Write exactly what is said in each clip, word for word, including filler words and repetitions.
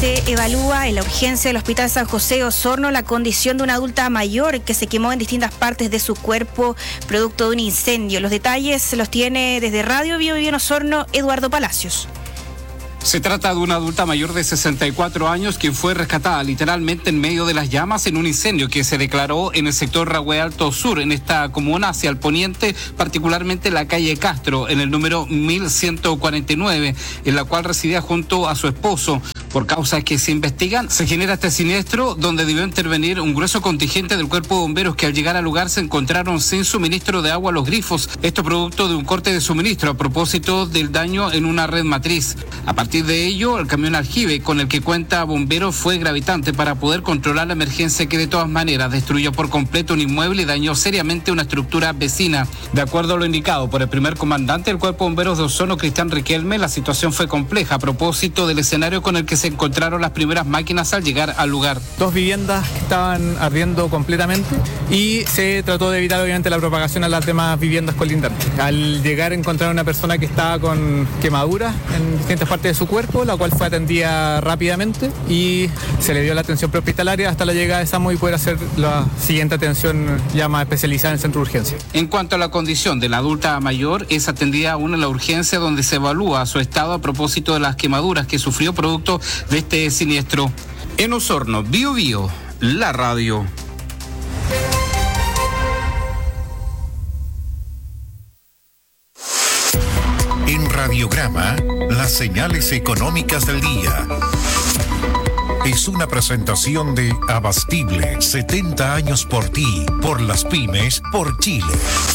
Se evalúa en la urgencia del Hospital San José Osorno la condición de una adulta mayor que se quemó en distintas partes de su cuerpo producto de un incendio. Los detalles los tiene desde Radio Bio Bio en Osorno, Eduardo Palacios. Se trata de una adulta mayor de sesenta y cuatro años quien fue rescatada literalmente en medio de las llamas en un incendio que se declaró en el sector Rahue Alto Sur, en esta comuna hacia el poniente, particularmente la calle Castro, en el número mil ciento cuarenta y nueve, en la cual residía junto a su esposo. Por causas que se investigan, se genera este siniestro donde debió intervenir un grueso contingente del Cuerpo de Bomberos que al llegar al lugar se encontraron sin suministro de agua a los grifos. Esto producto de un corte de suministro a propósito del daño en una red matriz. A partir de ello, el camión aljibe con el que cuenta Bomberos fue gravitante para poder controlar la emergencia que de todas maneras destruyó por completo un inmueble y dañó seriamente una estructura vecina. De acuerdo a lo indicado por el primer comandante del Cuerpo de Bomberos de Osorno, Cristian Riquelme, la situación fue compleja a propósito del escenario con el que se encontraron las primeras máquinas al llegar al lugar. Dos viviendas que estaban ardiendo completamente y se trató de evitar obviamente la propagación a las demás viviendas colindantes. Al llegar encontraron una persona que estaba con quemaduras en distintas partes de su cuerpo, la cual fue atendida rápidamente y se le dio la atención prehospitalaria hasta la llegada de SAMU y poder hacer la siguiente atención ya más especializada en el centro de urgencia. En cuanto a la condición de la adulta mayor, es atendida aún en la urgencia donde se evalúa su estado a propósito de las quemaduras que sufrió producto de este siniestro. En Osorno, Bio Bio, la radio. En Radiograma, las señales económicas del día. Es una presentación de Abastible, setenta años por ti, por las pymes, por Chile.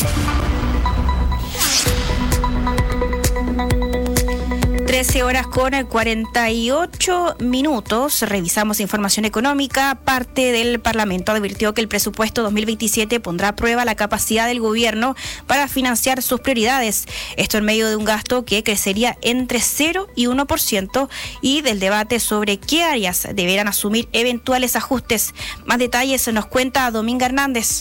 trece horas con cuarenta y ocho minutos. Revisamos información económica. Parte del Parlamento advirtió que el presupuesto dos mil veintisiete pondrá a prueba la capacidad del gobierno para financiar sus prioridades. Esto en medio de un gasto que crecería entre cero y uno por ciento y del debate sobre qué áreas deberán asumir eventuales ajustes. Más detalles nos cuenta Dominga Hernández.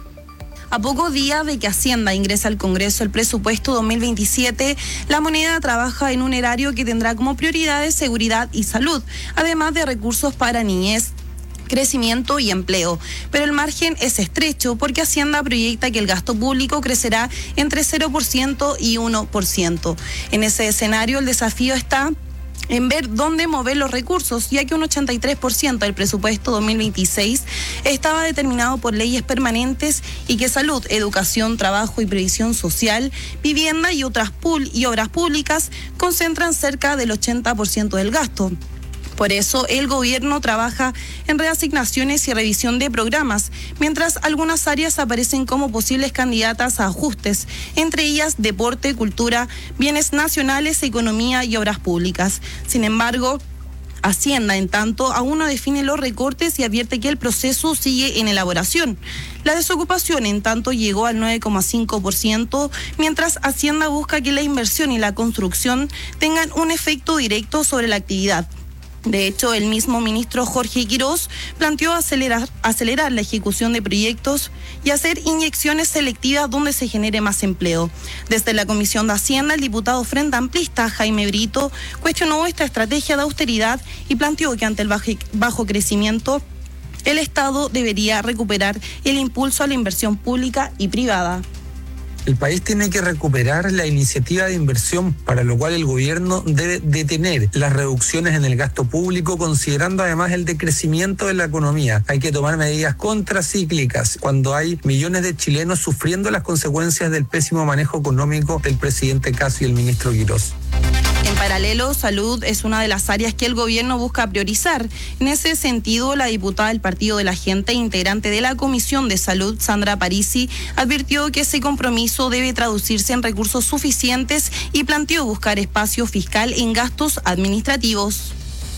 A pocos días de que Hacienda ingrese al Congreso el presupuesto dos mil veintisiete, la moneda trabaja en un erario que tendrá como prioridades seguridad y salud, además de recursos para niñez, crecimiento y empleo. Pero el margen es estrecho porque Hacienda proyecta que el gasto público crecerá entre cero por ciento y uno por ciento. En ese escenario, el desafío está en ver dónde mover los recursos, ya que un ochenta y tres por ciento del presupuesto dos mil veintiséis estaba determinado por leyes permanentes y que salud, educación, trabajo y previsión social, vivienda y otras pul- y obras públicas concentran cerca del ochenta por ciento del gasto. Por eso, el gobierno trabaja en reasignaciones y revisión de programas, mientras algunas áreas aparecen como posibles candidatas a ajustes, entre ellas deporte, cultura, bienes nacionales, economía y obras públicas. Sin embargo, Hacienda, en tanto, aún no define los recortes y advierte que el proceso sigue en elaboración. La desocupación, en tanto, llegó al nueve coma cinco por ciento, mientras Hacienda busca que la inversión y la construcción tengan un efecto directo sobre la actividad. De hecho, el mismo ministro Jorge Quirós planteó acelerar, acelerar la ejecución de proyectos y hacer inyecciones selectivas donde se genere más empleo. Desde la Comisión de Hacienda, el diputado Frente Amplista, Jaime Brito, cuestionó esta estrategia de austeridad y planteó que ante el bajo, bajo crecimiento, el Estado debería recuperar el impulso a la inversión pública y privada. El país tiene que recuperar la iniciativa de inversión, para lo cual el gobierno debe detener las reducciones en el gasto público, considerando además el decrecimiento de la economía. Hay que tomar medidas contracíclicas cuando hay millones de chilenos sufriendo las consecuencias del pésimo manejo económico del presidente Kast y el ministro Quirós. En paralelo, salud es una de las áreas que el gobierno busca priorizar. En ese sentido, la diputada del Partido de la Gente, integrante de la Comisión de Salud, Sandra Parisi, advirtió que ese compromiso debe traducirse en recursos suficientes y planteó buscar espacio fiscal en gastos administrativos.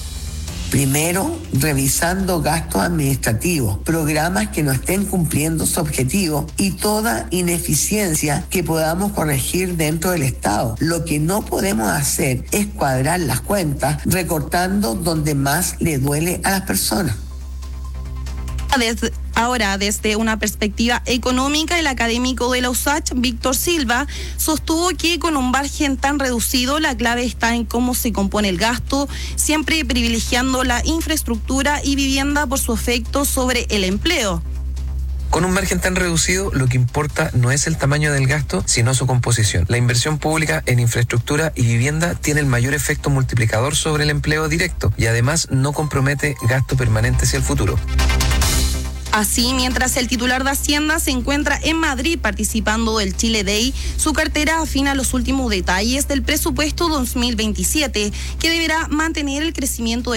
Primero, revisando gastos administrativos, programas que no estén cumpliendo su objetivo y toda ineficiencia que podamos corregir dentro del Estado. Lo que no podemos hacer es cuadrar las cuentas recortando donde más le duele a las personas. Desde, Ahora, desde una perspectiva económica, el académico de la U S A C H, Víctor Silva, sostuvo que con un margen tan reducido, la clave está en cómo se compone el gasto, siempre privilegiando la infraestructura y vivienda por su efecto sobre el empleo. Con un margen tan reducido, lo que importa no es el tamaño del gasto, sino su composición. La inversión pública en infraestructura y vivienda tiene el mayor efecto multiplicador sobre el empleo directo y además no compromete gasto permanente hacia el futuro. Así, mientras el titular de Hacienda se encuentra en Madrid participando del Chile Day, su cartera afina los últimos detalles del presupuesto dos mil veintisiete, que deberá mantener el crecimiento de